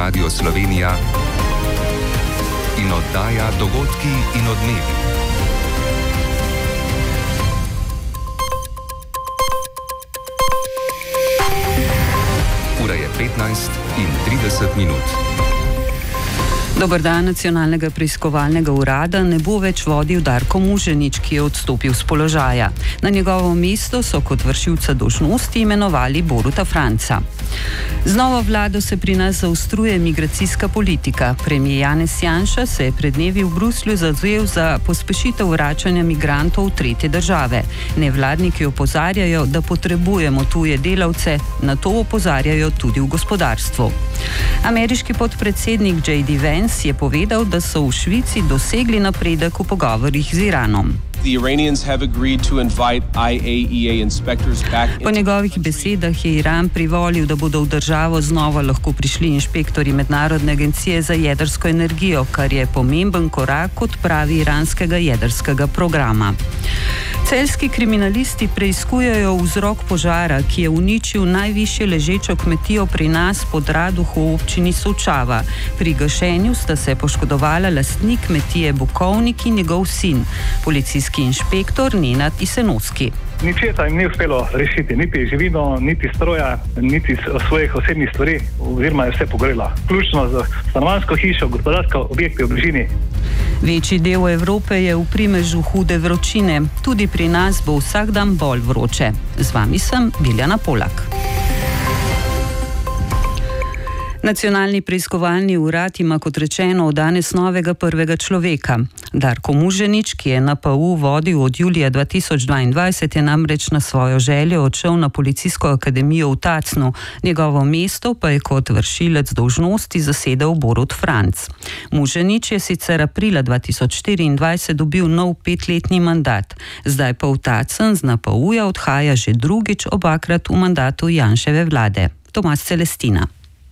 Radio Slovenija in oddaja Dogodki in odmevi. Ura je 15:30. Dober dan. Nacionalnega preiskovalnega urada ne bo več vodil Darko Muženič, ki je odstopil z položaja. Na njegovo mesto so kot vršilca dolžnosti imenovali Boruta Franca. Z novo vlado se pri nas zaostruje migracijska politika. Premier Janez Janša se je pred dnevi v Bruslju zavzel za pospešitev vračanja migrantov v tretje države. Nevladniki opozarjajo, da potrebujemo tuje delavce, na to opozarjajo tudi v gospodarstvu. Ameriški podpredsednik J.D. Vance je povedal, da so v Švici dosegli napredek v pogovorih z Iranom. Po njegovih besedah je Iran privolil, da bodo v državo znova lahko prišli inšpektorji Mednarodne agencije za jedrsko energijo, kar je pomemben korak k odpravi iranskega jedrskega programa. Celjski kriminalisti preiskujejo vzrok požara, ki je uničil najvišje ležečo kmetijo pri nas pod Raduhu v občini Solčava. Pri gašenju sta se poškodovala lastnik kmetije Bukovnik in njegov sin, policijski inšpektor Nenad Isenovski. Ničesar jim ni uspelo rešiti, niti živino, niti stroja, niti svojih osebnih stvari, oziroma je vse pogorelo. Vključno z stanovanjsko hišo, gospodarsko objekti v bližini. Večji del Evrope je v primežu hude vročine. Tudi pri nas bo vsak dan bolj vroče. Z vami sem Biljana Polak. Nacionalni preiskovalni urad ima, kot rečeno, od danes novega prvega človeka. Darko Muženič, ki je NPU vodil od julija 2022, je namreč na svojo željo odšel na Policijsko akademijo v Tacnu. Njegovo mesto pa je kot vršilec dolžnosti zasedel Borut Franc. Muženič je sicer aprila 2024 dobil nov 5-letni mandat. Zdaj pa v Tacen z NPU-ja odhaja že drugič, obakrat v mandatu Janševe vlade. Tomas Celestina.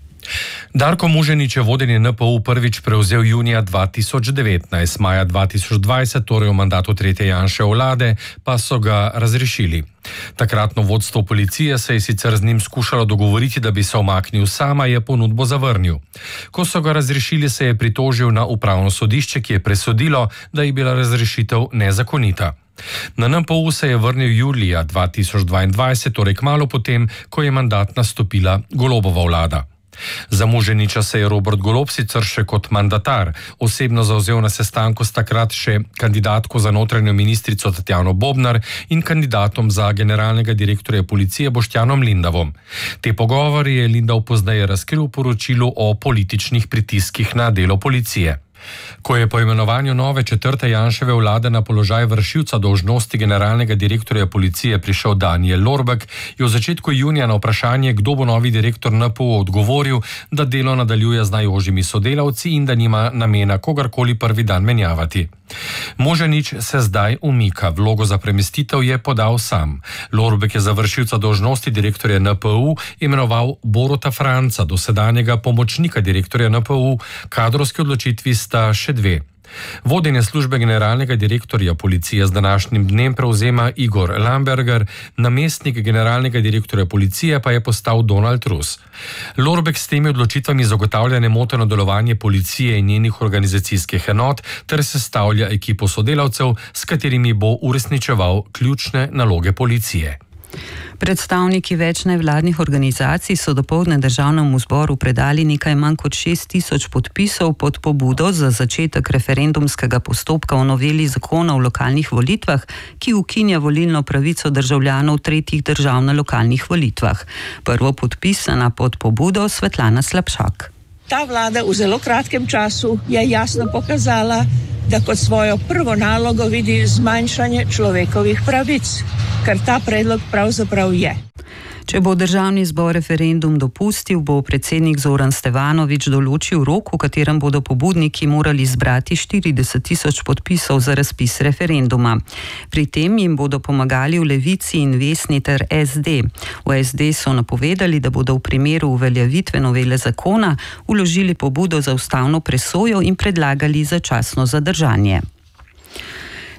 Darko Muženič je vodenje NPU prvič prevzel junija 2019, maja 2020, torej v mandatu tretje Janševe vlade, pa so ga razrešili. Takratno vodstvo policije se je sicer z njim skušalo dogovoriti, da bi se omaknil sama, je ponudbo zavrnil. Ko so ga razrešili, se je pritožil na upravno sodišče, ki je presodilo, da je bila razrešitev nezakonita. Na NPU se je vrnil julija 2022, torej kmalu potem, ko je mandat nastopila Golobova vlada. Za Muženiča se je Robert Golob sicer še kot mandatar osebno zavzel na sestanku s takrat še kandidatko za notranjo ministrico Tatjano Bobnar in kandidatom za generalnega direktorja policije Boštjanom Lindavom. Te pogovore je Lindav pozneje razkril v poročilu o političnih pritiskih na delo policije. Ko je po imenovanju nove četrte Janševe vlade na položaj vršilca dolžnosti generalnega direktorja policije prišel Danijel Lorbek, je v začetku junija na vprašanje, kdo bo novi direktor NPU, odgovoril, da delo nadaljuje z najožjimi sodelavci in da nima namena kogarkoli prvi dan menjavati. Muženič se zdaj umika, vlogo za premestitev je podal sam. Lorbek je za vršilca dolžnosti direktorja NPU imenoval Boruta Franca, dosedanjega pomočnika direktorja NPU, kadrovski odločitvi sta še dve. Vodenje službe generalnega direktorja policije z današnjim dnem prevzema Igor Lamberger, namestnik generalnega direktorja policije pa je postal Donald Rus. Lorbek s temi odločitvami zagotavlja nemoteno delovanje policije in njenih organizacijskih enot ter sestavlja ekipo sodelavcev, s katerimi bo uresničeval ključne naloge policije. Predstavniki več nevladnih organizacij so dopoldne Državnemu zboru predali nekaj manj kot 6.000 podpisov pod pobudo za začetek referendumskega postopka o noveli zakona o lokalnih volitvah, ki ukinja volilno pravico državljanov tretjih držav na lokalnih volitvah. Prvo podpisana pod pobudo Svetlana Slapšak. Ta vlada v zelo kratkem času je jasno pokazala, da kot svojo prvo nalogo vidi zmanjšanje človekovih pravic, kar ta predlog pravzaprav je. Če bo državni zbor referendum dopustil, bo predsednik Zoran Stevanović določil rok, v katerem bodo pobudniki morali zbrati 40.000 podpisov za razpis referenduma. Pri tem jim bodo pomagali v Levici in Vesni ter SD. V SD so napovedali, da bodo v primeru uveljavitve novele zakona vložili pobudo za ustavno presojo in predlagali začasno zadržanje.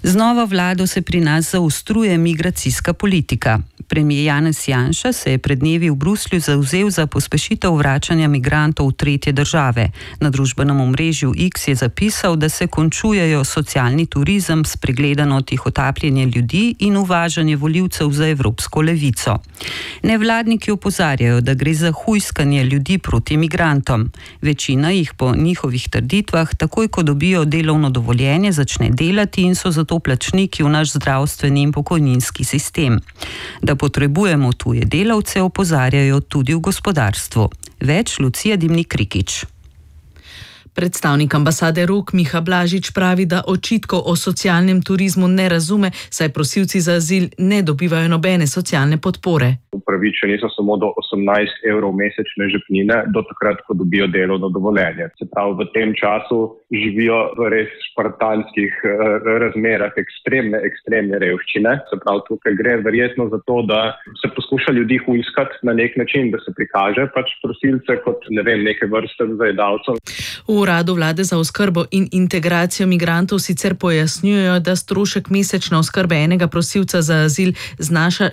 Z novo vlado se pri nas zaostruje migracijska politika. Premijer Janez Janša se je pred dnevi v Bruslju zavzel za pospešitev vračanja migrantov v tretje države. Na družbenem omrežju X je zapisal, da se končujejo socialni turizem, spregledano tihotapljenje ljudi in uvažanje volivcev za evropsko levico. Nevladniki opozarjajo, da gre za hujskanje ljudi proti migrantom. Večina jih po njihovih trditvah takoj, ko dobijo delovno dovoljenje, začne delati in so zato plačniki v naš zdravstveni in pokojninski sistem. Da potrebujemo tuje delavce, opozarjajo tudi v gospodarstvu. Več Lucija Dimnik-Rikić. Predstavnik ambasade RUK Miha Blažič pravi, da očitkov o socialnem turizmu ne razume, saj prosilci za azil ne dobivajo nobene socialne podpore. Upravičeni so samo do 18 evrov mesečne žepnine, do takrat, ko dobijo delovno dovoljenje. Se pravi, v tem času živijo v res špartanskih razmerah ekstremne revščine. Se pravi, tukaj gre verjetno za to, da se poskuša ljudi hujskati na nek način, da se prikaže pač prosilce kot, neke vrste zajedavcev. V uradu vlade za oskrbo in integracijo migrantov sicer pojasnjujejo, da strošek mesečne oskrbe enega prosilca za azil znaša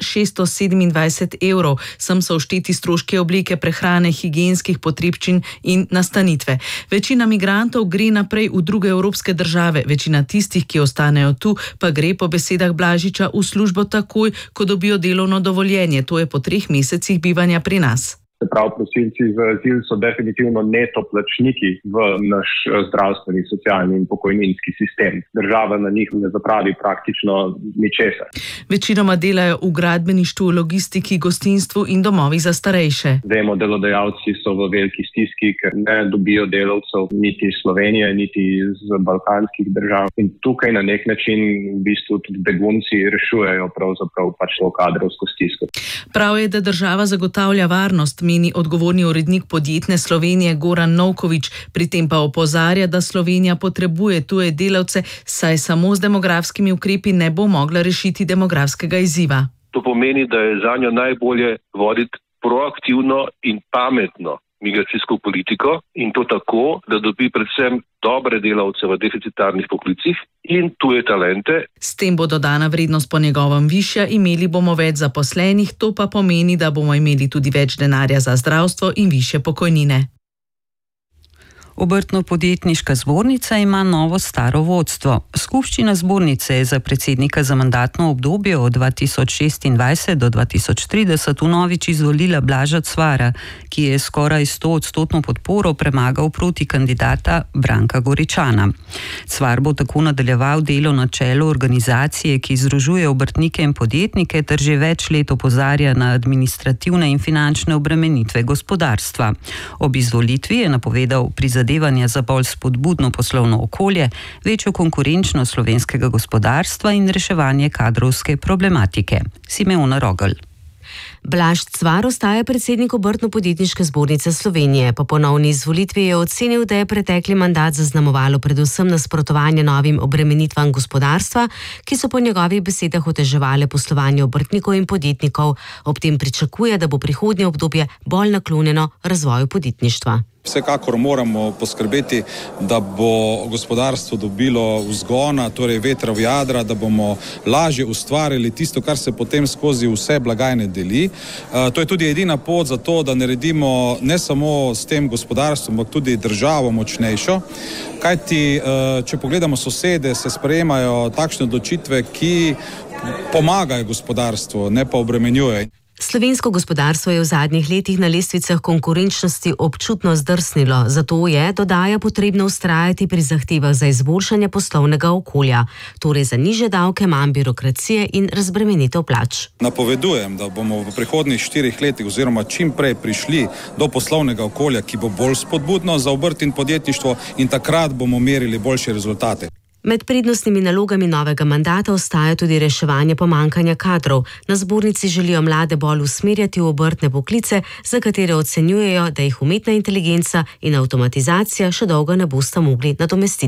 627 evrov. Sem so všteti stroški oblike prehrane, higienskih potrebščin in nastanitve. Večina migrantov gre naprej v druge evropske države, večina tistih, ki ostanejo tu, pa gre po besedah Blažiča v službo takoj, ko dobijo delovno dovoljenje. To je po 3 mesecih bivanja pri nas. Se pravi, prosilci za azil so definitivno neto plačniki v naš zdravstveni, socialni in pokojninski sistem. Država na njih ne zapravi praktično ničesar. Večinoma delajo v gradbeništvu, logistiki, gostinstvu in domovih za starejše. Vemo, delodajalci so v veliki stiski, ker ne dobijo delavcev niti iz Slovenije, niti iz balkanskih držav. In tukaj na nek način v bistvu tudi begunci rešujejo pravzaprav pač to kadrovsko stisko. Prav je, da država zagotavlja varnost, meni odgovorni urednik Podjetne Slovenije Goran Novković, pri tem pa opozarja, da Slovenija potrebuje tuje delavce, saj samo z demografskimi ukrepi ne bo mogla rešiti demografskega izziva. To pomeni, da je zanjo najbolje voditi proaktivno in pametno migracijsko politiko in to tako, da dobi predvsem dobre delavce v deficitarnih poklicih in tuje talente. S tem bo dodana vrednost po njegovem višja, imeli bomo več zaposlenih, to pa pomeni, da bomo imeli tudi več denarja za zdravstvo in višje pokojnine. Obrtno-podjetniška zbornica ima novo staro vodstvo. Skupščina zbornice je za predsednika za mandatno obdobje od 2026 do 2030 vnovič izvolila Blaža Cvara, ki je skoraj 100% podporo premagal proti kandidata Branka Goričana. Cvar bo tako nadaljeval delo na čelu organizacije, ki združuje obrtnike in podjetnike ter že več let opozarja na administrativne in finančne obremenitve gospodarstva. Ob izvolitvi je napovedal prizadevanja za bolj spodbudno poslovno okolje, večjo konkurenčnost slovenskega gospodarstva in reševanje kadrovske problematike. Simeona Rogl. Blaž Cvar ostaja predsednik Obrtno-podjetniške zbornice Slovenije. Po ponovni izvolitvi je ocenil, da je pretekli mandat zaznamovalo predvsem nasprotovanje novim obremenitvam gospodarstva, ki so po njegovih besedah oteževale poslovanje obrtnikov in podjetnikov. Ob tem pričakuje, da bo prihodnje obdobje bolj naklonjeno razvoju podjetništva. Vsekakor moramo poskrbeti, da bo gospodarstvo dobilo vzgona, torej vetra v jadra, da bomo lažje ustvarili tisto, kar se potem skozi vse blagajne deli. To je tudi edina pot za to, da naredimo ne samo s tem gospodarstvom, ampak tudi državo močnejšo. Kajti, če pogledamo sosede, se sprejemajo takšne odločitve, ki pomagajo gospodarstvu, ne pa obremenjujejo. Slovensko gospodarstvo je v zadnjih letih na lestvicah konkurenčnosti občutno zdrsnilo, zato je, dodaja, potrebno vztrajati pri zahtevah za izboljšanje poslovnega okolja, torej za nižje davke, manj birokracije in razbremenitev plač. Napovedujem, da bomo v prihodnjih 4 letih oziroma čim prej prišli do poslovnega okolja, ki bo bolj spodbudno za obrt in podjetništvo in takrat bomo merili boljše rezultate. Med prednostnimi nalogami novega mandata ostaja tudi reševanje pomanjkanja kadrov. Na zbornici želijo mlade bolj usmerjati v obrtne poklice, za katere ocenjujejo, da jih umetna inteligenca in avtomatizacija še dolgo ne bosta mogli nadomestiti.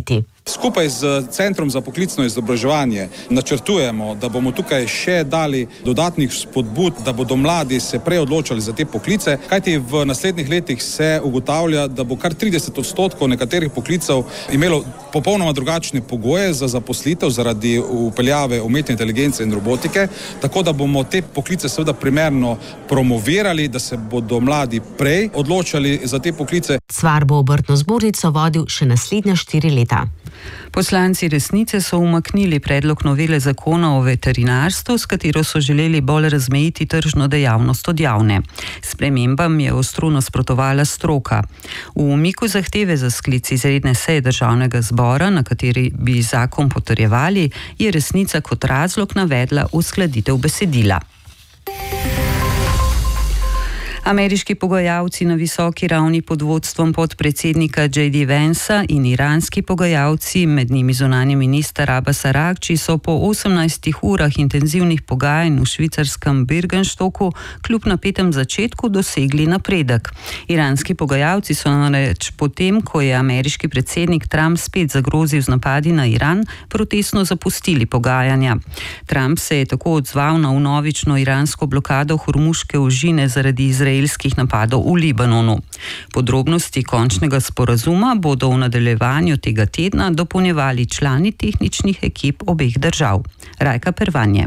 Skupaj z Centrom za poklicno izobraževanje načrtujemo, da bomo tukaj še dali dodatnih spodbud, da bodo mladi se prej odločali za te poklice, kajti v naslednjih letih se ugotavlja, da bo kar 30% nekaterih poklicev imelo popolnoma drugačne pogoje za zaposlitev zaradi vpeljave umetne inteligence in robotike, tako da bomo te poklice seveda primerno promovirali, da se bodo mladi prej odločali za te poklice. Cvar bo obrtno zbornico vodil še naslednja 4 leta. Poslanci Resnice so umaknili predlog novele zakona o veterinarstvu, s katero so želeli bolj razmejiti tržno dejavnost od javne. Spremembam je ostro nasprotovala stroka. V umiku zahteve za sklic izredne seje Državnega zbora, na kateri bi zakon potrjevali, je Resnica kot razlog navedla uskladitev besedila. Ameriški pogajalci na visoki ravni pod vodstvom podpredsednika J.D. Vansa in iranski pogajalci, med njimi zunanji minister Abbas Aragči, so po 18 urah intenzivnih pogajanj v švicarskem Birkenstocku kljub napetem začetku dosegli napredek. Iranski pogajalci so namreč potem, ko je ameriški predsednik Trump spet zagrozil z napadi na Iran, protestno zapustili pogajanja. Trump se je tako odzval na vnovično iransko blokado Hormuške ožine zaradi izraelskih napadov v Libanonu. Podrobnosti končnega sporazuma bodo v nadaljevanju tega tedna dopolnjevali člani tehničnih ekip obeh držav. Rajka Pervanje.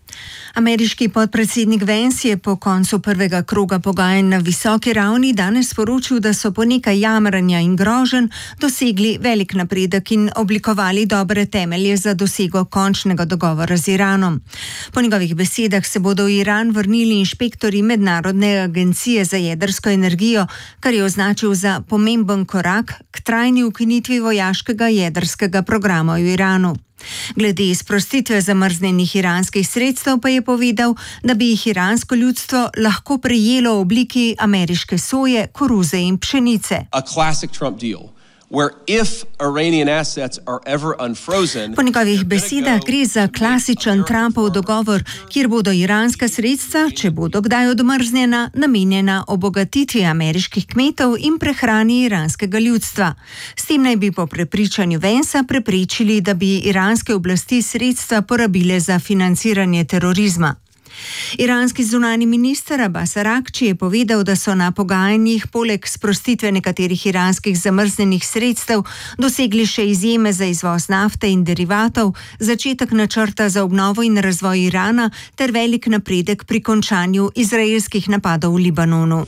Ameriški podpredsednik Vance je po koncu prvega kroga pogajanj na visoki ravni danes sporočil, da so po nekaj jamranja in groženj dosegli velik napredek in oblikovali dobre temelje za dosego končnega dogovora z Iranom. Po njegovih besedah se bodo v Iran vrnili inšpektorji Mednarodne agencije za jedrsko energijo, kar je označil za pomemben korak k trajni ukinitvi vojaškega jedrskega programa v Iranu. Glede sprostitve zamrznjenih iranskih sredstev pa je povedal, da bi jih iransko ljudstvo lahko prejelo v obliki ameriške soje, koruze in pšenice. A classic Trump deal, where if Iranian assets are ever unfrozen. Po njegovih besedah gre za klasičen Trumpov dogovor, kjer bodo iranska sredstva, če bodo kdaj odmrznjena, namenjena obogatitvi ameriških kmetov in prehrani iranskega ljudstva. S tem naj bi po prepričanju Vansa preprečili, da bi iranske oblasti sredstva porabile za financiranje terorizma. Iranski zunani minister Abbas Aragči je povedal, da so na pogajanjih poleg sprostitve nekaterih iranskih zamrznjenih sredstev dosegli še izjeme za izvoz nafte in derivatov, začetek načrta za obnovo in razvoj Irana ter velik napredek pri končanju izraelskih napadov v Libanonu.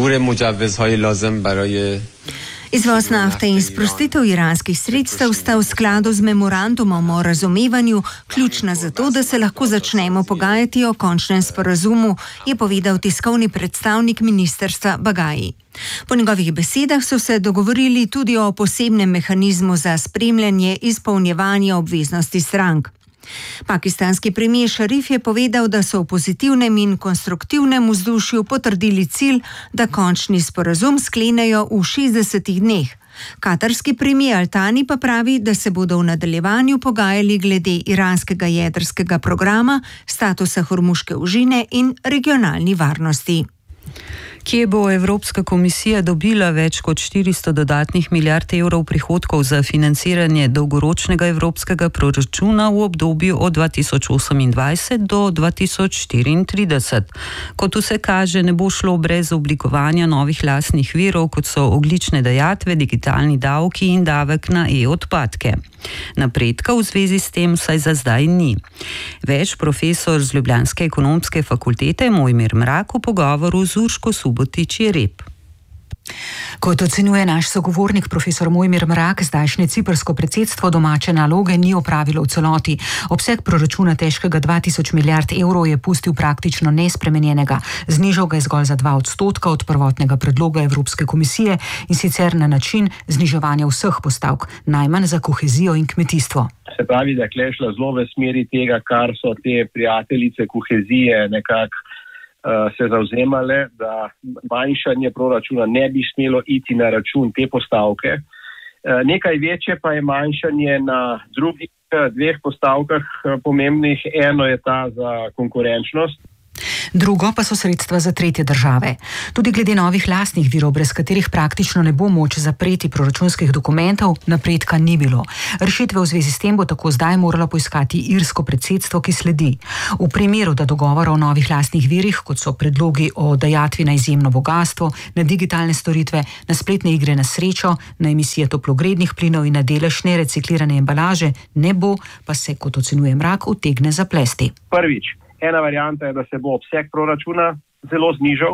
Izvoz nafte in sprostitev iranskih sredstev sta v skladu z memorandumom o razumevanju ključna za to, da se lahko začnemo pogajati o končnem sporazumu, je povedal tiskovni predstavnik ministrstva Bagaji. Po njegovih besedah so se dogovorili tudi o posebnem mehanizmu za spremljanje izpolnjevanja obveznosti strank. Pakistanski premier Šarif je povedal, da so v pozitivnem in konstruktivnem vzdušju potrdili cilj, da končni sporazum sklenejo v 60 dneh. Katarski premier Al-Thani pa pravi, da se bodo v nadaljevanju pogajali glede iranskega jedrskega programa, statusa Hormuške ožine in regionalni varnosti. Kje bo Evropska komisija dobila več kot 400 dodatnih milijard evrov prihodkov za financiranje dolgoročnega evropskega proračuna v obdobju od 2028 do 2034. Kot vse kaže, ne bo šlo brez oblikovanja novih lastnih virov, kot so ogljične dajatve, digitalni davki in davek na e-odpadke. Napredka v zvezi s tem vsaj za zdaj ni. Več profesor z Ljubljanske ekonomske fakultete Mojmir Mrak v pogovoru z Urško Subotič-Jereb. Kot ocenjuje naš sogovornik profesor Mojmir Mrak, zdajšnje ciprsko predsedstvo domače naloge ni opravilo v celoti. Obseg proračuna težkega 2000 milijard evrov je pustil praktično nespremenjenega. Znižal ga je zgolj za 2% od prvotnega predloga Evropske komisije in sicer na način zniževanja vseh postavk, najmanj za kohezijo in kmetijstvo. Se pravi, da je šla zelo v smeri tega, kar so te prijateljice kohezije nekako se zavzemale, da manjšanje proračuna ne bi smelo iti na račun te postavke. Nekaj večje pa je manjšanje na drugih dveh postavkah pomembnih. Eno je ta za konkurenčnost. Drugo pa so sredstva za tretje države. Tudi glede novih lastnih virov, brez katerih praktično ne bo moč zapreti proračunskih dokumentov, napredka ni bilo. Rešitve v zvezi s tem bo tako zdaj moralo poiskati irsko predsedstvo, ki sledi. V primeru, da dogovora o novih lastnih virih, kot so predlogi o dajatvi na izjemno bogatstvo, na digitalne storitve, na spletne igre na srečo, na emisije toplogrednih plinov in na delež nereciklirane embalaže, ne bo, pa se, kot ocenjuje Mrak, utegne zaplesti. Prvič, ena varianta je, da se bo obseg proračuna zelo znižal,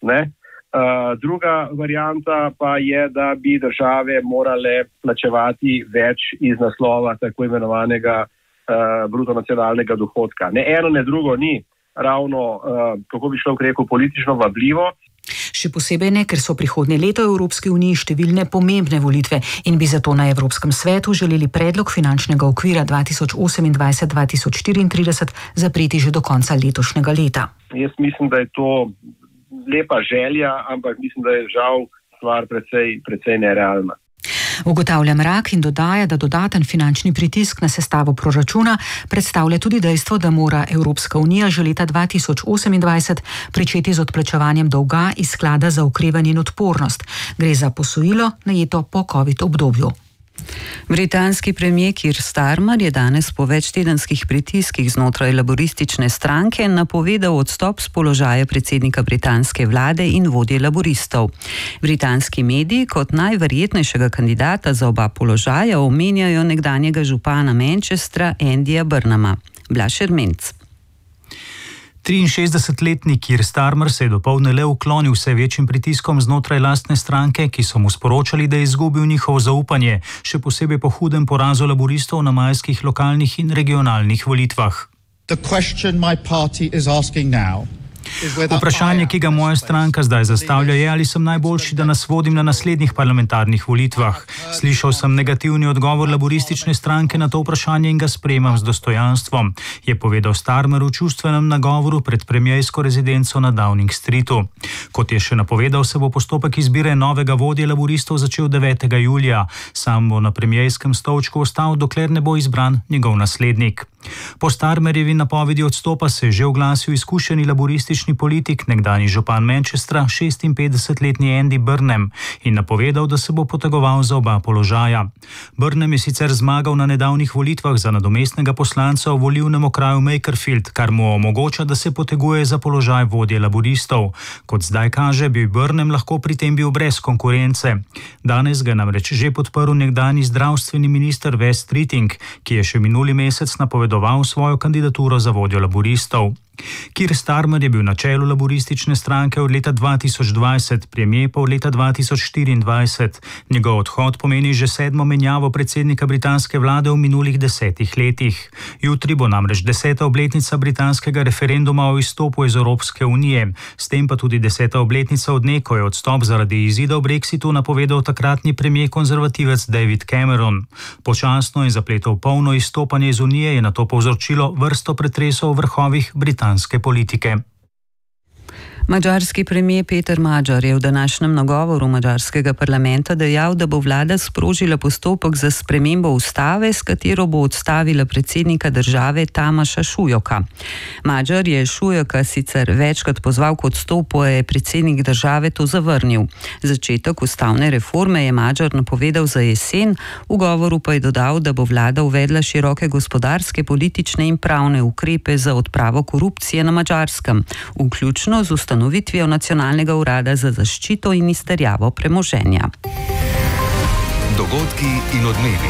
druga varianta pa je, da bi države morale plačevati več iz naslova tako imenovanega bruto nacionalnega dohodka. Ne eno, ne drugo ni ravno, kako bi človek rekel, politično vabljivo. Še posebej ne, ker so prihodnje leto v Evropski uniji številne pomembne volitve in bi zato na Evropskem svetu želeli predlog finančnega okvira 2028-2034 zapreti že do konca letošnjega leta. Jaz mislim, da je to lepa želja, ampak mislim, da je žal stvar precej nerealna. Ugotavlja Mrak in dodaja, da dodaten finančni pritisk na sestavo proračuna predstavlja tudi dejstvo, da mora Evropska unija že leta 2028 pričeti z odplačevanjem dolga iz sklada za okrevanje in odpornost. Gre za posojilo najeto po COVID obdobju. Britanski premijer Keir Starmer je danes po večtedenskih pritiskih znotraj laboristične stranke napovedal odstop z položaja predsednika britanske vlade in vodje laboristov. Britanski mediji kot najverjetnejšega kandidata za oba položaja omenjajo nekdanjega župana Manchestra Andyja Burnhama. Blaž Ermenc. 63-letni Keir Starmer se je dopoldne le uklonil vse večjim pritiskom znotraj lastne stranke, ki so mu sporočali, da je izgubil njihovo zaupanje, še posebej po hudem porazu laboristov na majskih lokalnih in regionalnih volitvah. Vprašanje, ki ga moja stranka zdaj zastavlja, je, ali sem najboljši, da nas vodim na naslednjih parlamentarnih volitvah. Slišal sem negativni odgovor laboristične stranke na to vprašanje in ga sprejemam z dostojanstvom, je povedal Starmer v čustvenem nagovoru pred premiersko rezidenco na Downing Streetu. Kot je še napovedal, se bo postopek izbire novega vodje laboristov začel 9. julija. Sam bo na premierskem stolčku ostal, dokler ne bo izbran njegov naslednik. Po Starmerjevi napovedi odstopa se je že oglasil izkušeni laboristični politik, nekdanji župan Manchestra, 56-letni Andy Burnham, in napovedal, da se bo potegoval za oba položaja. Burnham je sicer zmagal na nedavnih volitvah za nadomestnega poslanca v volilnem okraju Makerfield, kar mu omogoča, da se poteguje za položaj vodje laboristov. Kot zdaj kaže, bi Burnham lahko pri tem bil brez konkurence. Danes ga namreč že podprl nekdanji zdravstveni minister Wes Streeting, ki je še minuli mesec napovedoval svojo kandidaturo za vodjo laboristov. Keir Starmer je bil na čelu laboristične stranke od leta 2020, premier pa od leta 2024. Njegov odhod pomeni že 7. menjavo predsednika britanske vlade v minulih 10 letih. Jutri bo namreč 10. obletnica britanskega referenduma o izstopu iz Evropske unije, s tem pa tudi 10. obletnica od dne, ko je odstop zaradi izida v Brexitu napovedal takratni premier konzervativec David Cameron. Počasno in zapletov polno izstopanje iz unije je nato povzročilo vrsto pretresov v vrhovih britanske politike. Madžarski premijer Peter Magyar je v današnjem nagovoru madžarskega parlamenta dejal, da bo vlada sprožila postopek za spremembo ustave, s katero bo odstavila predsednika države Tamaša Šujoka. Magyar je Šujoka sicer večkrat pozval k odstopu, a je predsednik države to zavrnil. Začetek ustavne reforme je Magyar napovedal za jesen, v govoru pa je dodal, da bo vlada uvedla široke gospodarske, politične in pravne ukrepe za odpravo korupcije na Madžarskem, vključno z ustanovitvijo Nacionalnega urada za zaščito in izterjavo premoženja. Dogodki in odmevi.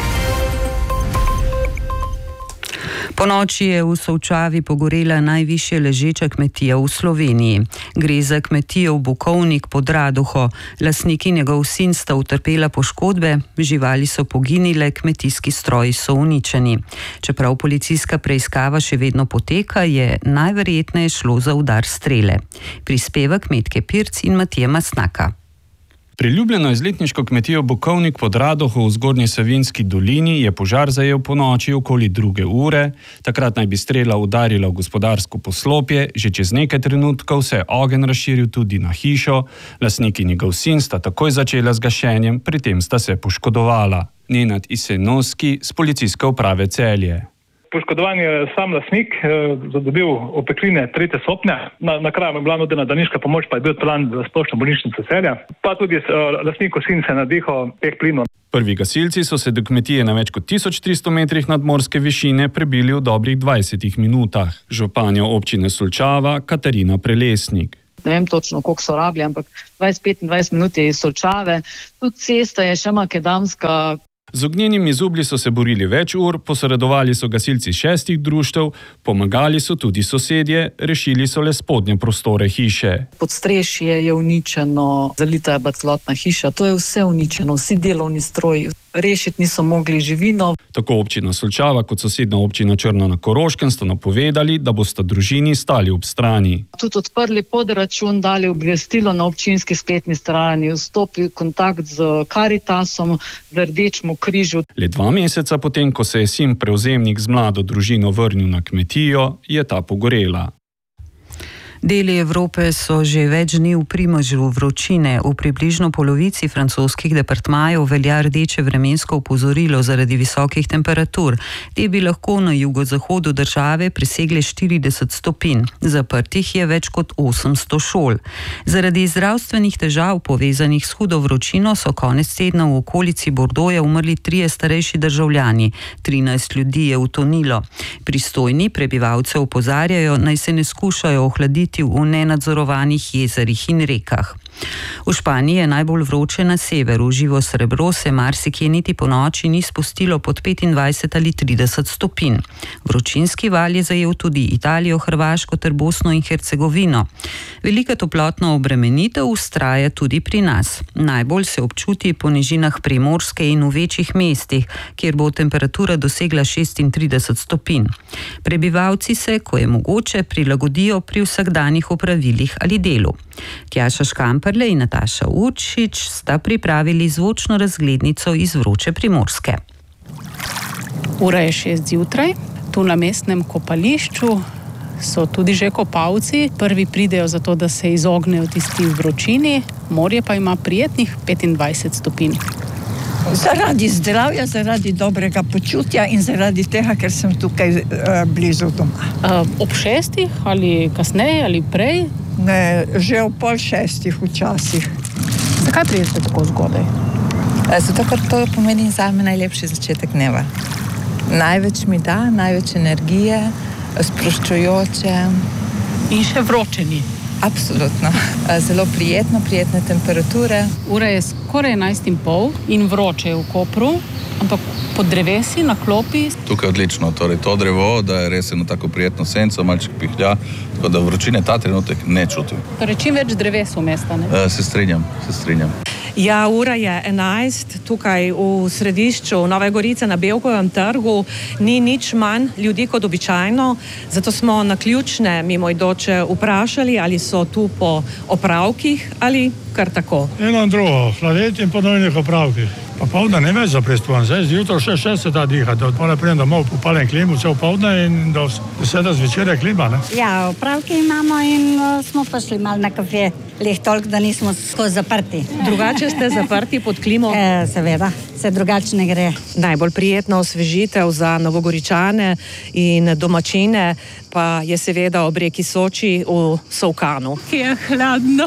Ponoči je v Solčavi pogorela najvišje ležeča kmetija v Sloveniji. Gre za kmetijo v Bukovnik pod Radoho. Lastnik in njegov sin sta utrpela poškodbe, živali so poginile, kmetijski stroji so uničeni. Čeprav policijska preiskava še vedno poteka, je najverjetneje šlo za udar strele. Prispeva Metke Pirc in Matija Masnaka. Priljubljeno izletniško kmetijo Bukovnik pod Radoho v Zgornji Savinjski dolini je požar zajel ponoči okoli 2. ure. Takrat naj bi strela udarila v gospodarsko poslopje, že čez nekaj trenutkov se je ogenj razširil tudi na hišo. Lastnik in njegov sin sta takoj začela z gašenjem, pri tem sta se poškodovala. Nenad Isenovski z policijske uprave Celje. Poškodovan je sam lastnik, zadobil opekline 3. stopnje. Na kraju je bila nudena zdravniška pomoč, pa je bil plan za splošno bolnišnico Celje. Pa tudi lastniku sin se nadihal teh plinov. Prvi gasilci so se do kmetije na več kot 1300 metrih nadmorske višine prebili v dobrih 20 minutah. Županja občine Solčava Katarina Prelesnik. Ne vem točno, koliko so rabili, ampak 20-25 minut je iz Solčave. Tudi cesta je še makadamska. Z ognjenimi zublji so se borili več ur, posredovali so gasilci 6 društev, pomagali so tudi sosedje, rešili so le spodnje prostore hiše. Podstrešje je uničeno, zalita je bila celotna hiša, to je vse uničeno, vsi delovni stroji. Rešiti niso mogli živino. Tako občina Solčava kot sosedna občina Črna na Koroškem sta napovedali, da bosta družini stali ob strani. Tudi odprli podračun, dali obvestilo na občinski spletni strani, vstopil kontakt z Karitasom, v Rdečemu križu. Le 2 meseca potem, ko se je sin prevzemnik z mlado družino vrnil na kmetijo, je ta pogorela. Deli Evrope so že več dni v primežu vročine. V približno polovici francoskih departmajev velja rdeče vremensko opozorilo zaradi visokih temperatur. Te bi lahko na jugozahodu države presegle 40 stopinj. Zaprtih je več kot 800 šol. Zaradi zdravstvenih težav povezanih s hudo vročino so konec tedna v okolici Bordoja umrli 3 starejši državljani. 13 ljudi je utonilo. Pristojni prebivalce opozarjajo, naj se ne skušajo ohladiti v nenadzorovanih jezerih in rekah. V Španiji je najbolj vroče na severu. Živo srebro se marsikje niti po noči ni spustilo pod 25 ali 30 stopinj. Vročinski val je zajel tudi Italijo, Hrvaško ter Bosno in Hercegovino. Velika toplotna obremenitev vztraja tudi pri nas. Najbolj se občuti po nižinah Primorske in v večjih mestih, kjer bo temperatura dosegla 36 stopinj. Prebivalci se, ko je mogoče, prilagodijo pri vsakdanjih opravilih ali delu. Tjaša Škamperle in Nataša Uršič sta pripravili zvočno razglednico iz vroče Primorske. Ura je 6 zjutraj, tu na mestnem kopališču so tudi že kopalci. Prvi pridejo zato, da se izognejo tisti vročini, morje pa ima prijetnih 25 stopinj. Zaradi zdravja, zaradi dobrega počutja in zaradi tega, ker sem tukaj blizu doma. Ob 6 ali kasneje ali prej? Ne, že ob 5:30 včasih. Zakaj pridete tako zgodaj? Zato, ker to pomeni zame najlepši začetek dneva. Največ mi da, največ energije, sproščujoče. In še vročeni. Absolutno. Zelo prijetne temperature. Ura je skoraj 11:30 in vroče je v Kopru, ampak pod drevesi na klopi. Tukaj je odlično, torej to drevo, da je res eno tako prijetno senco, malček pihlja, tako da vročine ta trenutek ne čutim. Torej čim več dreves v mesta, ne? Se strinjam. Ja, ura je 11, tukaj v središču Nove Gorice na Belkovem trgu. Ni nič manj ljudi kot običajno, zato smo naključne mimoidoče vprašali, ali so tu po opravkih ali kar tako. Eno in drugo, hladeti in ponovnih opravkih. Pa povdne ne več zaprestovan, zdaj zjutraj še se da dihati, od pole prijem domov, upaljen klimu, vse povdne in do 10 zvečer je klima, ne? Ja, opravke imamo in smo pa šli malo na kafe, leh toliko, da nismo skozi zaprti. Drugače ste zaprti pod klimo? Seveda, se drugače ne gre. Najbolj prijetna osvežitev za Novogoričane in domačine pa je seveda ob reki Soči v Solkanu. Je hladno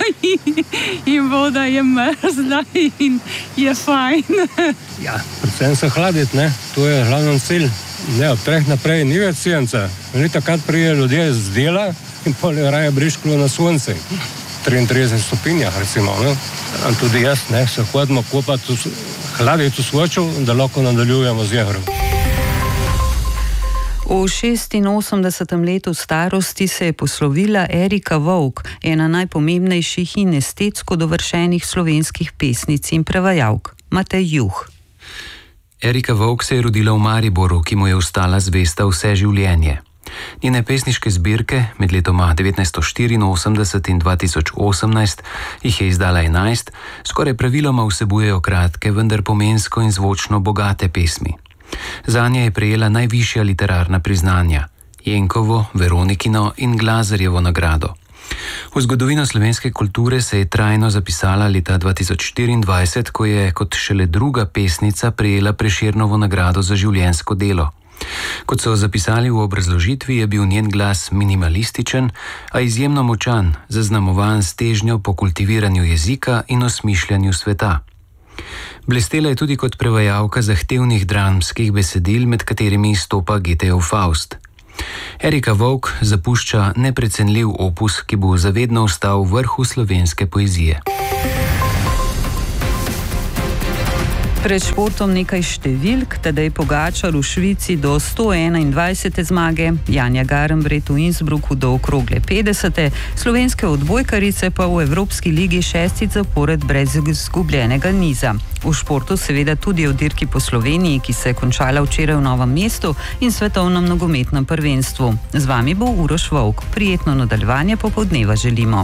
in voda je mrzla in je fajn. Ja, predvsem se hladiti, ne? To je glavni cilj. Ne, od 3 naprej ni več sence. Ni takrat prije ljudje z dela in pol je raje briškalo na sonce. 33 stopinjah recimo, ne? In tudi jaz, ne, se hodimo kopati, hladiti v Soču, da lahko nadaljujemo z jehrom. V 86. letu starosti se je poslovila Erika Vovk, ena najpomembnejših in estetsko dovršenih slovenskih pesnic in prevajalk. Matej Juh. Erika Vovk se je rodila v Mariboru, ki mu je ostala zvesta vse življenje. Njene pesniške zbirke med letoma 1984 in 2018, jih je izdala 11, skoraj praviloma vsebujejo kratke, vendar pomensko in zvočno bogate pesmi. Zanje je prejela najvišja literarna priznanja: Jenkovo, Veronikino in Glazerjevo nagrado. V zgodovino slovenske kulture se je trajno zapisala leta 2024, ko je kot šele druga pesnica prejela Prešernovo nagrado za življenjsko delo. Kot so zapisali v obrazložitvi, je bil njen glas minimalističen, a izjemno močan, zaznamovan s težnjo po kultiviranju jezika in osmišljanju sveta. Blestela je tudi kot prevajalka zahtevnih dramskih besedil, med katerimi izstopa Goethejev Faust. Erika Vovk zapušča neprecenljiv opus, ki bo zavedno ostal v vrhu slovenske poezije. Pred športom nekaj številk. Tadej Pogačar v Švici do 121. zmage, Janja Garnbret v Innsbrucku do okrogle 50. Slovenske odbojkarice pa v Evropski ligi 6. zapored brez izgubljenega niza. V športu seveda tudi o dirki po Sloveniji, ki se je končala včeraj v Novem mestu, in svetovnem nogometnem prvenstvu. Z vami bo Uroš Vovk. Prijetno nadaljevanje popoldneva želimo.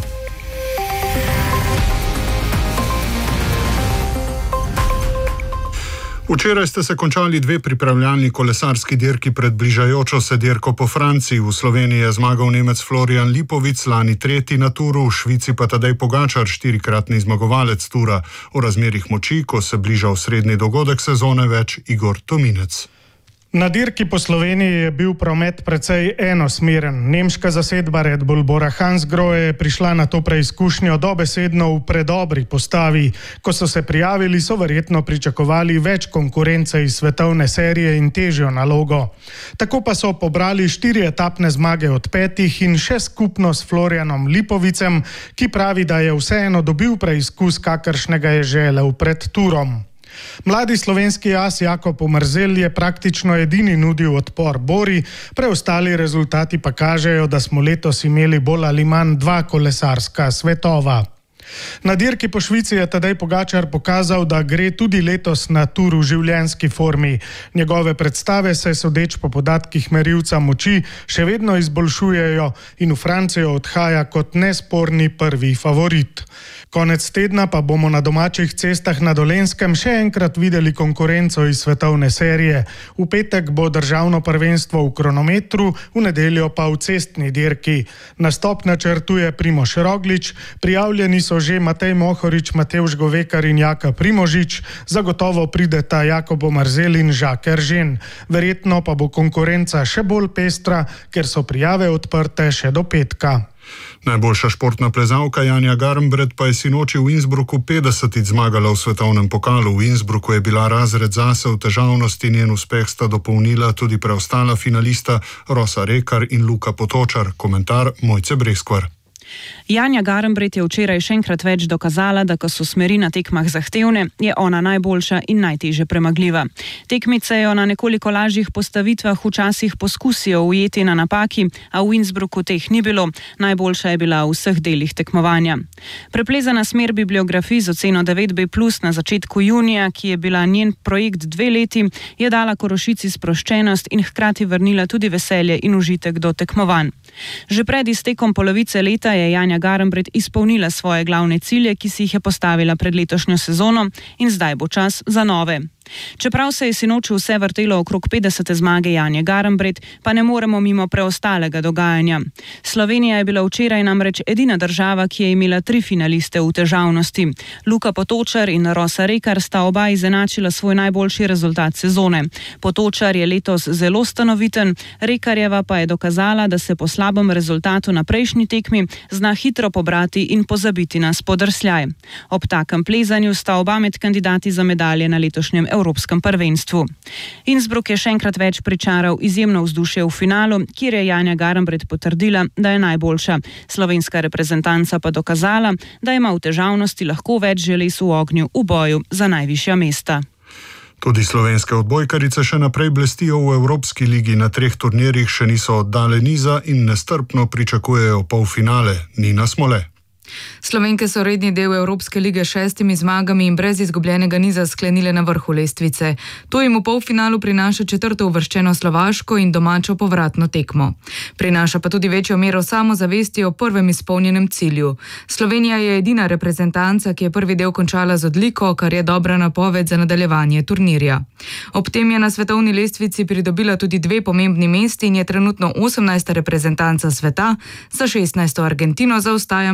Včeraj ste se končali dve pripravljalni kolesarski dirki pred bližajočo se dirko po Franciji. V Sloveniji je zmagal Nemec Florian Lipovic, lani tretji na turu, v Švici pa Tadej Pogačar, štirikratni zmagovalec tura. O razmerih moči, ko se bliža osrednji dogodek sezone, več Igor Tominec. Na dirki po Sloveniji je bil promet precej enosmeren. Nemška zasedba Red Bull Bora Hansgrohe je prišla na to preizkušnjo dobesedno v predobri postavi. Ko so se prijavili, so verjetno pričakovali več konkurence iz svetovne serije in težjo nalogo. Tako pa so pobrali 4 etapne zmage od 5 in še skupno s Florianom Lipovicem, ki pravi, da je vseeno dobil preizkus, kakršnega je želel pred turom. Mladi slovenski as Jakob Omerzel je praktično edini nudil odpor Bori, preostali rezultati pa kažejo, da smo letos imeli bolj ali manj 2 kolesarska svetova. Na dirki po Švici je Tadej Pogačar pokazal, da gre tudi letos na turu v življenjski formi. Njegove predstave se, sodeč po podatkih merilca moči, še vedno izboljšujejo in v Francijo odhaja kot nesporni prvi favorit. Konec tedna pa bomo na domačih cestah na Dolenjskem še enkrat videli konkurenco iz svetovne serije. V petek bo državno prvenstvo v kronometru, v nedeljo pa v cestni dirki. Nastop načrtuje Primož Roglič, prijavljeni so že Matej Mohorič, Matevž Govekar in Jaka Primožič, zagotovo prideta Jakob Omerzel in Jacques Eržen. Verjetno pa bo konkurenca še bolj pestra, ker so prijave odprte še do petka. Najboljša športna plezalka Janja Garnbret pa je sinoči v Innsbrucku 50-tič zmagala v svetovnem pokalu. V Innsbrucku je bila razred zase v težavnosti, njen uspeh sta dopolnila tudi preostala finalista Rosa Rekar in Luka Potočar. Komentar Mojce Breskvar. Janja Garnbret je včeraj še enkrat več dokazala, da ko so smeri na tekmah zahtevne, je ona najboljša in najtežje premagljiva. Tekmice jo na nekoliko lažjih postavitvah včasih poskusijo ujeti na napaki, a v Innsbrucku teh ni bilo. Najboljša je bila v vseh delih tekmovanja. Preplezana smer bibliografij z oceno 9B+ na začetku junija, ki je bila njen projekt 2 leti, je dala Korošici sproščenost in hkrati vrnila tudi veselje in užitek do tekmovanj. Že pred iztekom polovice leta je Janja Garnbret izpolnila svoje glavne cilje, ki si jih je postavila pred letošnjo sezono, in zdaj bo čas za nove. Čeprav se je sinoči vse vrtelo okrog 50. zmage Janje Garnbret, pa ne moremo mimo preostalega dogajanja. Slovenija je bila včeraj namreč edina država, ki je imela 3 finaliste v težavnosti. Luka Potočar in Rosa Rekar sta oba izenačila svoj najboljši rezultat sezone. Potočar je letos zelo stanoviten, Rekarjeva pa je dokazala, da se po slabem rezultatu na prejšnji tekmi zna hitro pobrati in pozabiti na spodrsljaj. Ob takem plezanju sta oba med kandidati za medalje na letošnjem Evropskem prvenstvu. Innsbruck je še enkrat več pričaral izjemno vzdušje v finalu, kjer je Janja Garnbret potrdila, da je najboljša. Slovenska reprezentanca pa dokazala, da ima v težavnosti lahko več želez v ognju v boju za najvišja mesta. Tudi slovenske odbojkarice še naprej blestijo v Evropski ligi, na 3 turnirjih še niso oddale niza in nestrpno pričakujejo polfinale. Nina Smole. Slovenke so redni del Evropske lige s 6 zmagami in brez izgubljenega niza sklenile na vrhu lestvice. To jim v polfinalu prinaša 4. uvrščeno Slovaško in domačo povratno tekmo. Prinaša pa tudi večjo mero samozavesti o prvem izpolnjenem cilju. Slovenija je edina reprezentanca, ki je prvi del končala z odliko, kar je dobra napoved za nadaljevanje turnirja. Ob tem je na svetovni lestvici pridobila tudi 2 pomembni mesti in je trenutno 18. reprezentanca sveta, za 16. Argentino zaostaja manj kot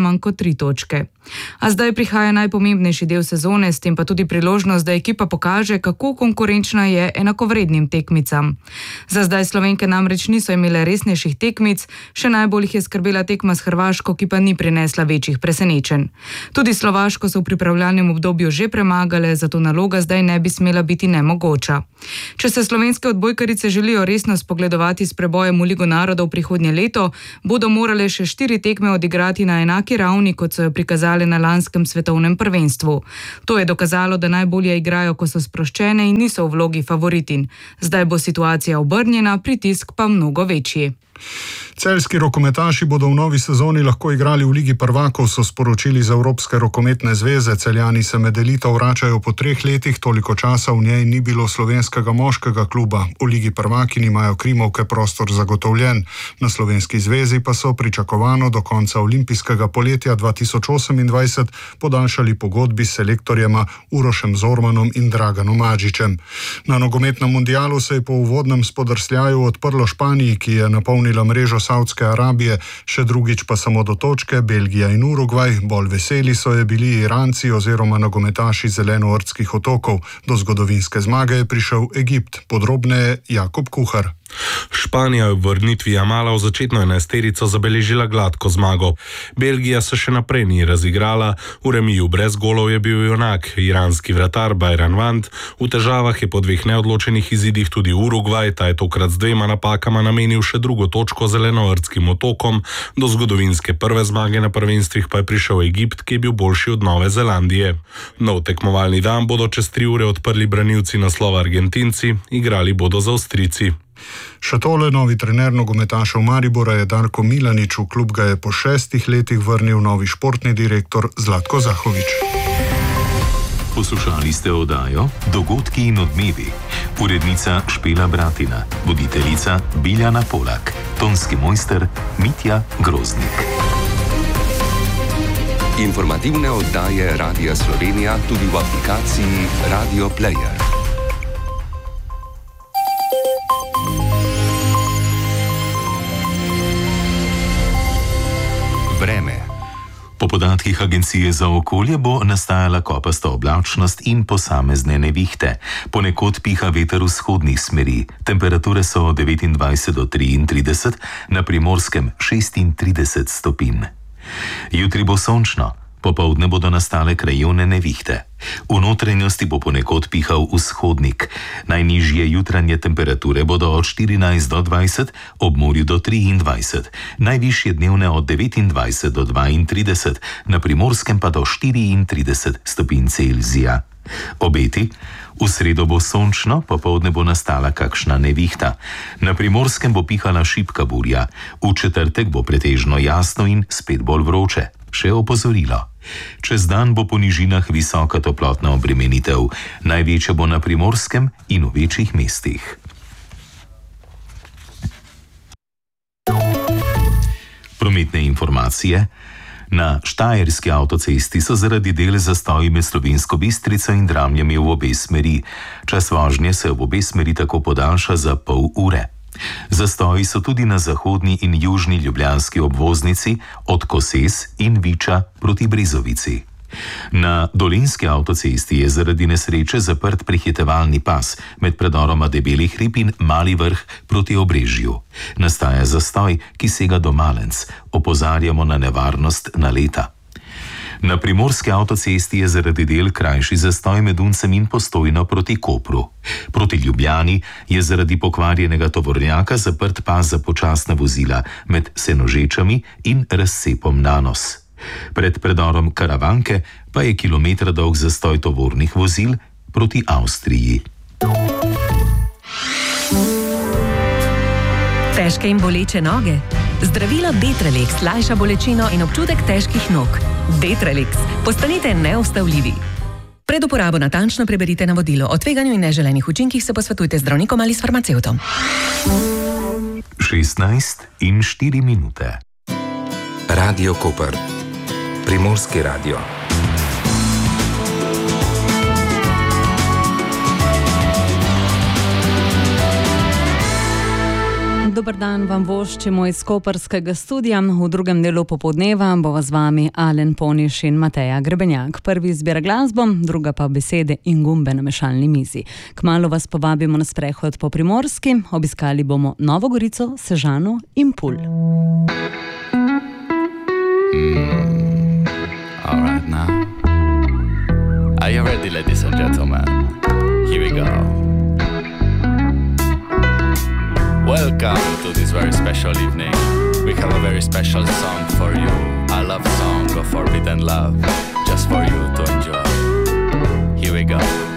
3 točke. A zdaj prihaja najpomembnejši del sezone, s tem pa tudi priložnost, da ekipa pokaže, kako konkurenčna je enakovrednim tekmicam. Za zdaj Slovenke namreč niso imele resnejših tekmic, še najbolj jih je skrbela tekma s Hrvaško, ki pa ni prinesla večjih presenečenj. Tudi Slovaško so v pripravljalnem obdobju že premagale, zato naloga zdaj ne bi smela biti nemogoča. Če se slovenske odbojkarice želijo resno spogledovati s prebojem v Ligo narodov prihodnje leto, bodo morale še 4 tekme odigrati na enaki ravni, kot so jo prikazali na lanskem svetovnem prvenstvu. To je dokazalo, da najbolje igrajo, ko so sproščene in niso v vlogi favoritin. Zdaj bo situacija obrnjena, pritisk pa mnogo večji. Celjski rokometaši bodo v novi sezoni lahko igrali v Ligi prvakov, so sporočili iz Evropske rokometne zveze. Celjani se med elito vračajo po 3 letih, toliko časa v njej ni bilo slovenskega moškega kluba. V Ligi prvakinj imajo krimovke prostor zagotovljen. Na slovenski zvezi pa so pričakovano do konca olimpijskega poletja 2028 podaljšali pogodbi s selektorjema Urošem Zormanom in Draganom Adžićem. Na nogometnem mundialu se je po uvodnem spodrsljaju odprlo Španiji, ki je napolnila mrežo Saudske Arabije, še drugič pa samo do točke Belgija in Urugvaj. Bolj veseli so je bili Iranci oziroma nogometaši Zelenoortskih otokov. Do zgodovinske zmage je prišel Egipt. Podrobneje Jakob Kuhar. Španija je v vrnitvi Jamala v začetno enajsterico zabeležila gladko zmago. Belgija se še naprej ni razigrala, v remiju brez golov je bil junak, iranski vratar Bajran Vand, v težavah je po 2 neodločenih izidih tudi Urugvaj, ta je tokrat z 2 napakama namenil še drugo točko Zelenoortskim otokom, do zgodovinske prve zmage na prvenstvih pa je prišel Egipt, ki je bil boljši od Nove Zelandije. Nov tekmovalni dan bodo čez 3 ure odprli branilci naslova Argentinci, igrali bodo z Avstrijci. Še tole, novi trener nogometašev Maribora je Darko Milanič, v klub ga je po 6 letih vrnil novi športni direktor Zlatko Zahovič. Poslušali ste oddajo Dogodki in odmevi. Urednica Špela Bratina, voditeljica Biljana Polak, tonski mojster Mitja Groznik. Informativne oddaje Radia Slovenija tudi v aplikaciji Radio Player. Vreme. Po podatkih Agencije za okolje bo nastajala kopasta oblačnost in posamezne nevihte. Ponekod piha veter vzhodnih smeri. Temperature so od 29 do 33, na Primorskem 36 stopinj. Jutri bo sončno. Popoldne bodo nastale krajevne nevihte. V notranjosti bo ponekod pihal vzhodnik. Najnižje jutranje temperature bodo od 14 do 20, ob morju do 23. Najvišje dnevne od 29 do 32, na Primorskem pa do 34 stopinj Celzija. Obeti: v sredo bo sončno, popoldne bo nastala kakšna nevihta. Na Primorskem bo pihala šibka burja. V četrtek bo pretežno jasno in spet bolj vroče. Še opozorilo. Čez dan bo po nižinah visoka toplotna obremenitev. Največja bo na Primorskem in v večjih mestih. Prometne informacije. Na Štajerski avtocesti so zaradi del zastoji med Slovensko Bistrico in Dramljami v obe smeri. Čas vožnje se v obe smeri tako podaljša za pol ure. Zastoji so tudi na zahodni in južni ljubljanski obvoznici od Koses in Viča proti Brezovici. Na Dolenjski avtocesti je zaradi nesreče zaprt prehitevalni pas med predoroma Debeli hrib in Mali vrh proti Obrežju. Nastaja zastoj, ki sega do Malenc. Opozarjamo na nevarnost naleta. Na Primorski avtocesti je zaradi del krajši zastoj med Uncem in Postojno proti Kopru. Proti Ljubljani je zaradi pokvarjenega tovornjaka zaprt pas za počasna vozila med Senožečami in razcepom Nanos. Pred predorom Karavanke pa je kilometer dolg zastoj tovornih vozil proti Avstriji. Težke in boleče noge? Zdravilo Detralex lajša bolečino in občutek težkih nog. Detralex. Postanite neustavljivi. Pred uporabo natančno preberite navodilo. O tveganju in neželenih učinkih se posvetujte z zdravnikom ali s farmacevtom. 16 in 4 minute. Radio Koper. Primorski radio. Dober dan vam voščimo iz koperskega studia. V drugem delu popoldneva bova z vami Alen Poniš in Mateja Grebenjak. Prvi izbira glasbo, druga pa besede in gumbe na mešalni mizi. Kmalu vas povabimo na sprehod po Primorski. Obiskali bomo Novo Gorico, Sežano in Pulj. All right now. Are you ready, ladies and gentlemen? Here we go. Welcome to this very special evening. We have a very special song for you. A love song of forbidden love, just for you to enjoy. Here we go.